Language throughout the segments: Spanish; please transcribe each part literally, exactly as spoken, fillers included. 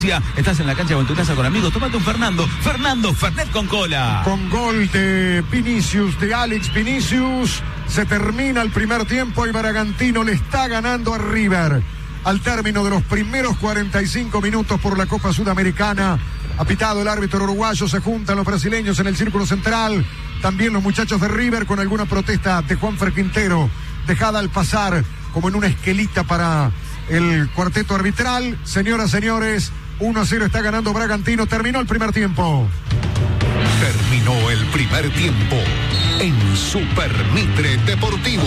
Estás en la cancha con tu casa con amigos, tómate un Fernando, Fernando, Fernet con cola. Con gol de Vinicius, de Alex Vinicius, se termina el primer tiempo y Bragantino le está ganando a River. Al término de los primeros cuarenta y cinco minutos por la Copa Sudamericana, ha pitado el árbitro uruguayo, se juntan los brasileños en el círculo central, también los muchachos de River con alguna protesta de Juanfer Quintero, dejada al pasar como en una esquelita para el cuarteto arbitral. Señoras, señores, uno a cero está ganando Bragantino. Terminó el primer tiempo. Terminó el primer tiempo en Super Mitre Deportivo.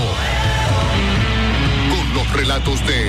Con los relatos de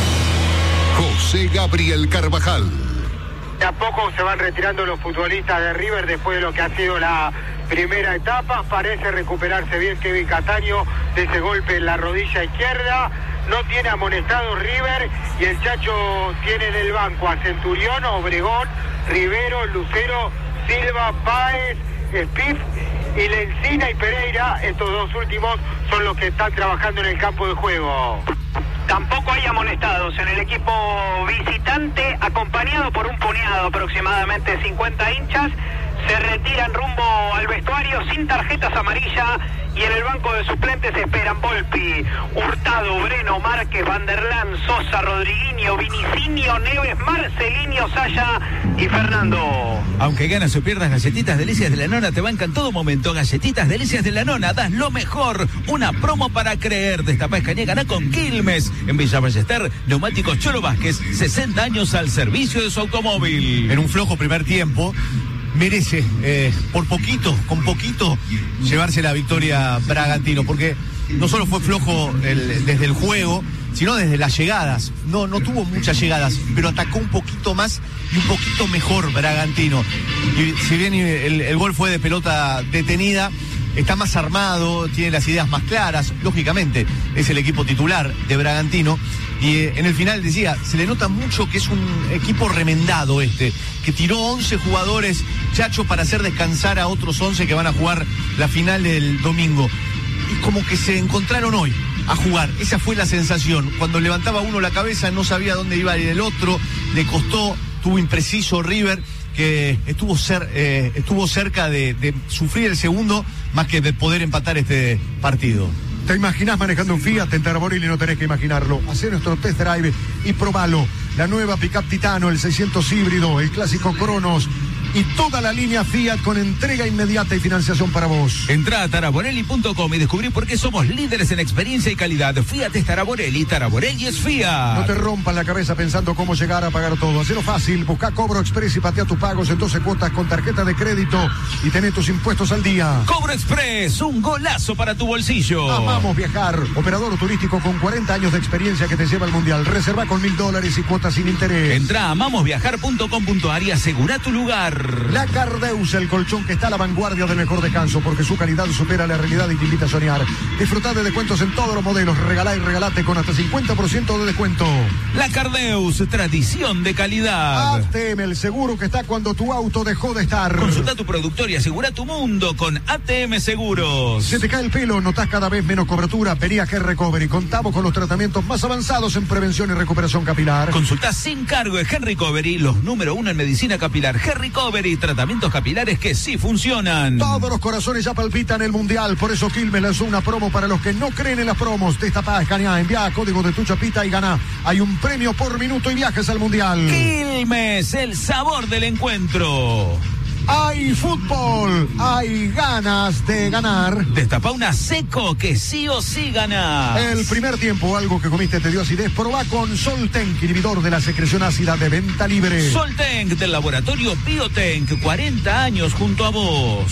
José Gabriel Carvajal. De a poco se van retirando los futbolistas de River después de lo que ha sido la primera etapa. Parece recuperarse bien Kevin Castaño de ese golpe en la rodilla izquierda. No tiene amonestado River y el Chacho tiene en el banco a Centurión, Obregón, Rivero, Lucero, Silva, Páez, Spiff y Lencina y Pereira. Estos dos últimos son los que están trabajando en el campo de juego. Tampoco hay amonestados en el equipo visitante, acompañado por un puñado, aproximadamente cincuenta hinchas. Se retiran rumbo al vestuario sin tarjetas amarillas y en el banco de suplentes esperan Volpi, Hurtado, Breno, Márquez, Vanderlan, Sosa, Rodriguinho, Vinicinio, Neves, Marcelinho, Saya y Fernando. Aunque ganas o pierdas, Galletitas Delicias de la Nona te bancan en todo momento. Galletitas Delicias de la Nona, das lo mejor. Una promo para creer. Destapá Escañé, ganá con Quilmes. En Villa Ballester, Neumáticos Cholo Vázquez, sesenta años al servicio de su automóvil. En un flojo primer tiempo, merece, eh, por poquito, con poquito, llevarse la victoria Bragantino, porque no solo fue flojo el, desde el juego, sino desde las llegadas. No, no tuvo muchas llegadas, pero atacó un poquito más y un poquito mejor Bragantino. Y si bien el, el gol fue de pelota detenida, está más armado, tiene las ideas más claras, lógicamente es el equipo titular de Bragantino. Y eh, en el final decía, se le nota mucho que es un equipo remendado este, que tiró once jugadores, Chacho, para hacer descansar a otros once que van a jugar la final del domingo. Y como que se encontraron hoy a jugar, esa fue la sensación. Cuando levantaba uno la cabeza no sabía dónde iba a ir el otro, le costó, tuvo impreciso River, que estuvo, cer eh, estuvo cerca de, de sufrir el segundo más que de poder empatar este partido. ¿Te imaginás manejando un Fiat en Taraboril y no tenés que imaginarlo? Hacé nuestro test drive y probalo. La nueva Pickup Titano, el seiscientos híbrido, el clásico Cronos y toda la línea Fiat con entrega inmediata y financiación para vos. Entrá a taraborelli punto com y descubrí por qué somos líderes en experiencia y calidad. Fiat es Taraborelli, Taraborelli es Fiat. No te rompan la cabeza pensando cómo llegar a pagar todo. Hacelo fácil, buscá Cobro Express y patea tus pagos en doce cuotas con tarjeta de crédito y tené tus impuestos al día. Cobro Express, un golazo para tu bolsillo. Amamos viajar. Operador turístico con cuarenta años de experiencia que te lleva al mundial. Reserva con mil dólares y cuotas sin interés. Entrá a amamos viajar punto com punto ar y asegura tu lugar. La Cardeus, el colchón que está a la vanguardia del mejor descanso, porque su calidad supera la realidad y te invita a soñar. Disfrutá de descuentos en todos los modelos. Regalá y regalate con hasta cincuenta por ciento de descuento. La Cardeus, tradición de calidad. A T M, el seguro que está cuando tu auto dejó de estar. Consulta tu productor y asegura tu mundo con A T M Seguros. Se te cae el pelo, notás cada vez menos cobertura. Vení a Hair Recovery. Contamos con los tratamientos más avanzados en prevención y recuperación capilar. Consulta sin cargo de Hair Recovery, los número uno en medicina capilar. Hair Recovery, tratamientos capilares que sí funcionan. Todos los corazones ya palpitan el mundial, por eso Quilmes lanzó una promo para los que no creen en las promos. Destapá, escaneá, envía código de tu chapita y gana. Hay un premio por minuto y viajes al mundial. Quilmes, el sabor del encuentro. Hay fútbol, hay ganas de ganar. Destapá una Seco que sí o sí gana. El primer tiempo, algo que comiste te dio acidez, probá con Soltenk, inhibidor de la secreción ácida de venta libre. Soltenk del laboratorio Biotenk, cuarenta años junto a vos.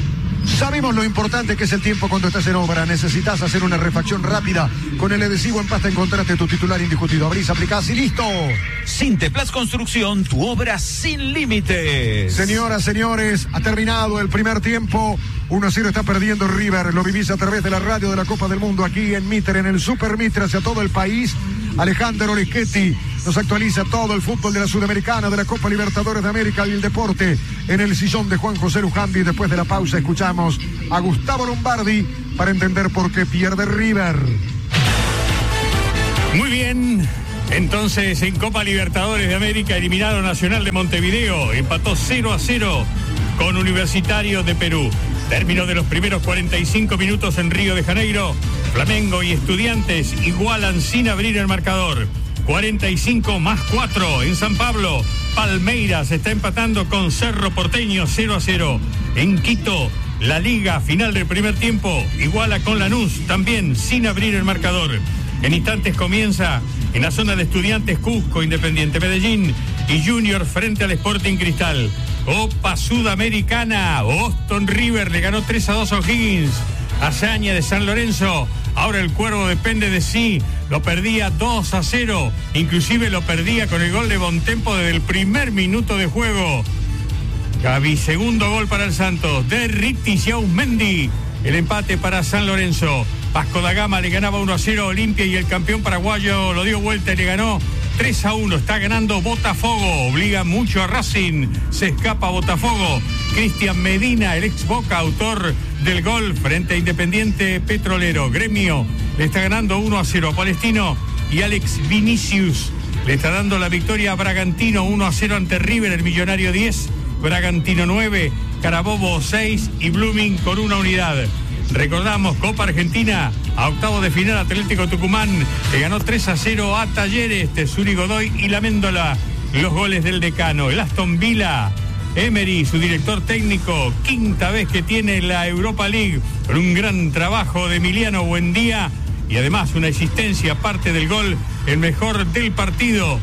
Sabemos lo importante que es el tiempo cuando estás en obra. Necesitas hacer una refacción rápida. Con el adhesivo en pasta encontrate tu titular indiscutido. Abrís, aplicás y listo. Sinteplas Construcción, tu obra sin límites. Señoras, señores, ha terminado el primer tiempo. uno a cero está perdiendo River. Lo vivís a través de la radio de la Copa del Mundo aquí en Mitre, en el Super Mitre hacia todo el país. Alejandro Olischetti nos actualiza todo el fútbol de la Sudamericana, de la Copa Libertadores de América y el deporte en el sillón de Juan José Lujambi. Después de la pausa escuchamos a Gustavo Lombardi para entender por qué pierde River. Muy bien, Entonces, en Copa Libertadores de América, eliminado Nacional de Montevideo, empató cero a cero con Universitario de Perú. Término de los primeros cuarenta y cinco minutos en Río de Janeiro. Flamengo y Estudiantes igualan sin abrir el marcador. cuarenta y cinco más cuatro en San Pablo. Palmeiras está empatando con Cerro Porteño cero a cero. En Quito, la Liga, final del primer tiempo, iguala con Lanús, también sin abrir el marcador. En instantes comienza en la zona de Estudiantes Cusco, Independiente Medellín y Junior frente al Sporting Cristal. Copa Sudamericana, Boston River le ganó tres a dos a O'Higgins. Hazaña de San Lorenzo, ahora el Cuervo depende de sí, lo perdía dos a cero, inclusive lo perdía con el gol de Bontempo desde el primer minuto de juego. Gaby, segundo gol para el Santos, de Riti Mendy, el empate para San Lorenzo. Vasco da Gama le ganaba uno a cero a Olimpia y el campeón paraguayo lo dio vuelta y le ganó tres a uno. Está ganando Botafogo, obliga mucho a Racing, se escapa Botafogo. Cristian Medina, el ex Boca, autor del gol frente a Independiente Petrolero. Gremio le está ganando uno a cero a Palestino y Alex Vinicius le está dando la victoria a Bragantino uno a cero ante River, el Millonario diez, Bragantino nueve, Carabobo seis y Blooming con una unidad. Recordamos, Copa Argentina, a octavo de final, Atlético Tucumán le ganó tres a cero a Talleres, Tesuri Godoy y La Méndola, los goles del decano. El Aston Villa, Emery, su director técnico, quinta vez que tiene la Europa League, con un gran trabajo de Emiliano Buendía y además una existencia aparte del gol, el mejor del partido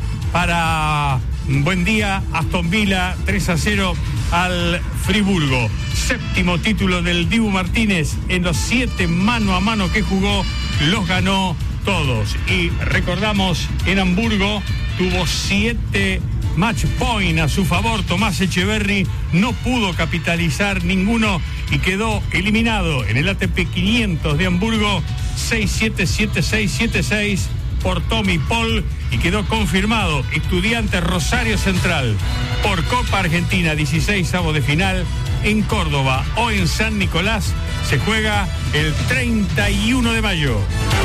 para Buendía. Aston Villa tres a cero al Friburgo. Séptimo título del Dibu Martínez, en los siete mano a mano que jugó, los ganó todos. Y recordamos, en Hamburgo tuvo siete match point a su favor. Tomás Echeverry no pudo capitalizar ninguno y quedó eliminado en el A T P quinientos de Hamburgo, seis siete siete seis siete seis por Tommy Paul, y quedó confirmado Estudiantes Rosario Central por Copa Argentina, dieciseisavo de final en Córdoba o en San Nicolás. Se juega el treinta y uno de mayo.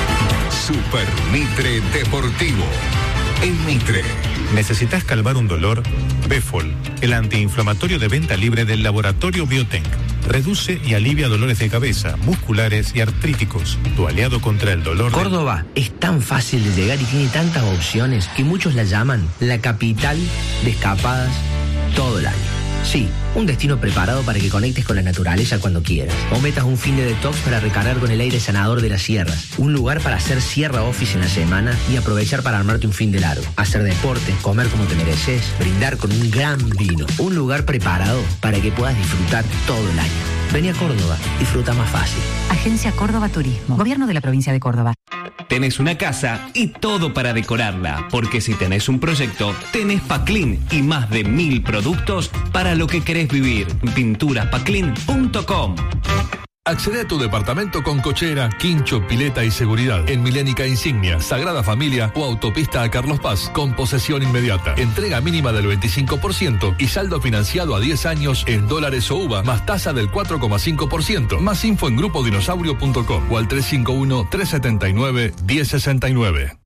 Super Mitre Deportivo. El Mitre. ¿Necesitas calmar un dolor? Befol, el antiinflamatorio de venta libre del laboratorio Biotech. Reduce y alivia dolores de cabeza, musculares y artríticos. Tu aliado contra el dolor. Córdoba de... es tan fácil de llegar y tiene tantas opciones que muchos la llaman la capital de escapadas todo el año. Sí, un destino preparado para que conectes con la naturaleza cuando quieras. O metas un fin de detox para recargar con el aire sanador de las sierras. Un lugar para hacer sierra office en la semana y aprovechar para armarte un fin de largo. Hacer deporte, comer como te mereces, brindar con un gran vino. Un lugar preparado para que puedas disfrutar todo el año. Vení a Córdoba, disfruta más fácil. Agencia Córdoba Turismo, Gobierno de la Provincia de Córdoba. Tenés una casa y todo para decorarla, porque si tenés un proyecto, tenés Paclin y más de mil productos para lo que querés vivir. pinturas paclin punto com. Accede a tu departamento con cochera, quincho, pileta y seguridad en Milénica Insignia, Sagrada Familia o Autopista a Carlos Paz, con posesión inmediata. Entrega mínima del veinticinco por ciento y saldo financiado a diez años en dólares o uva, más tasa del cuatro coma cinco por ciento. Más info en grupo dinosaurio punto com o al tres cinco uno, tres siete nueve, uno cero seis nueve.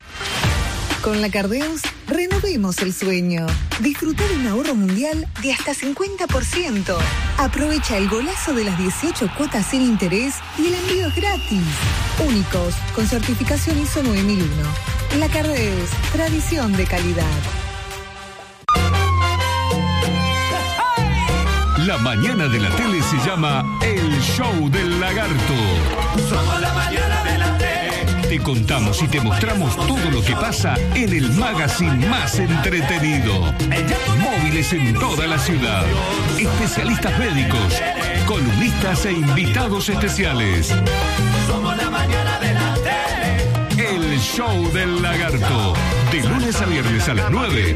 Con la Cardeus, renovemos el sueño. Disfruta de un ahorro mundial de hasta cincuenta por ciento. Aprovecha el golazo de las dieciocho cuotas sin interés y el envío es gratis. Únicos, con certificación I S O nueve mil uno. La Cardeus, tradición de calidad. La mañana de la tele se llama El Show del Lagarto. Somos la mañana de la tele. Te contamos y te mostramos todo lo que pasa en el magazine más entretenido. Móviles en toda la ciudad. Especialistas médicos, columnistas e invitados especiales. Somos la mañana de la tele. El Show del Lagarto. De lunes a viernes a las nueve